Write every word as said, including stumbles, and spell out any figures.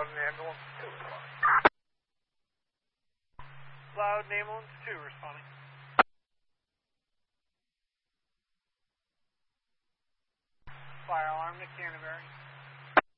Loudon Ambulance two responding. Loudon Ambulance two responding. Fire alarm to Canterbury.